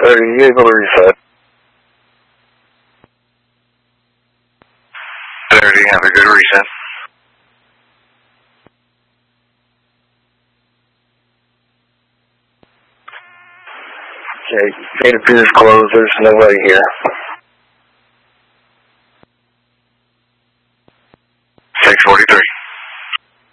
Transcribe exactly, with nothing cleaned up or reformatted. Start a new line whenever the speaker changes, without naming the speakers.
Are you able to reset? thirty, have a good reset. Okay, data feed is closed, there's nobody here. six forty-three.